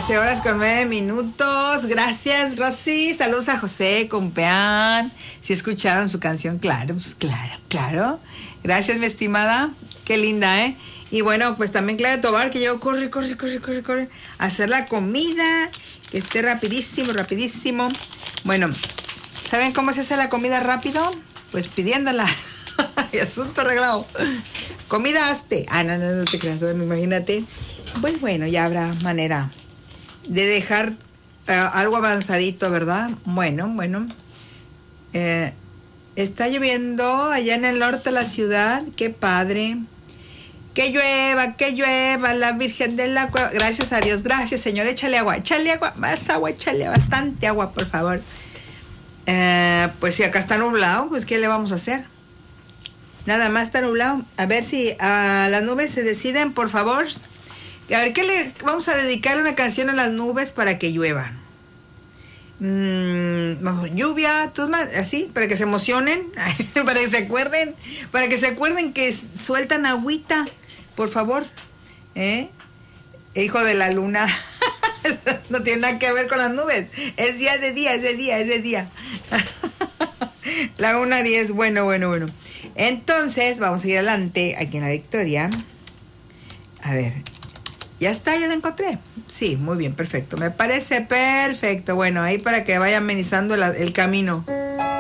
13 horas con 9 minutos. Gracias, Rosy. Saludos a José Compeán. Si escucharon su canción, claro, pues claro. Gracias, mi estimada. Qué linda, ¿eh? Y bueno, pues también Claudia Tobar, que yo corre a hacer la comida, que esté rapidísimo. Bueno, ¿saben cómo se hace la comida rápido? Pues pidiéndola. Y asunto arreglado. Comida hazte. No te creas, bueno, imagínate. Pues bueno, ya habrá manera de dejar algo avanzadito, ¿verdad? Bueno. Está lloviendo allá en el norte de la ciudad. Qué padre. Que llueva la Virgen de la Cueva. Gracias a Dios, gracias, Señor. Échale agua, más agua, échale bastante agua, por favor. Pues si acá está nublado, pues ¿qué le vamos a hacer? Nada más está nublado. A ver si las nubes se deciden, por favor. A ver, vamos a dedicar una canción a las nubes para que llueva. Lluvia, así, para que se emocionen, para que se acuerden que sueltan agüita, por favor. Hijo de la luna. No tiene nada que ver con las nubes. Es de día. La 1:10. Bueno. Entonces, vamos a ir adelante aquí en la Victoria. A ver. Ya está, ya la encontré. Sí, muy bien, perfecto. Me parece perfecto. Bueno, ahí para que vaya amenizando el camino.